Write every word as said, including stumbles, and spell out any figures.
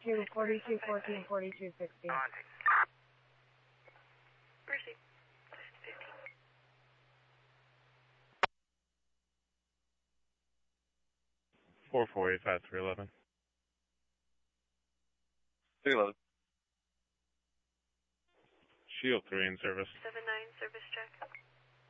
two, forty-two fourteen, forty-two sixteen. Mercy. four four eight five three eleven. three eleven. Shield three in service. seven nine, service check.